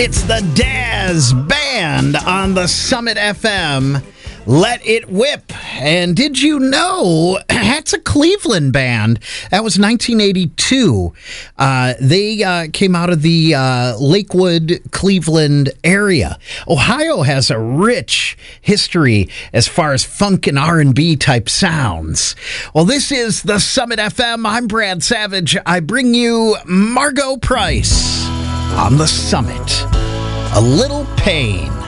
It's the Daz Band on the Summit FM. Let It Whip. And did you know that's a Cleveland band? That was 1982. They came out of the Lakewood, Cleveland area. Ohio has a rich history as far as funk and R&B type sounds. Well, this is the Summit FM. I'm Brad Savage. I bring you Margo Price on the Summit. A Little Pain.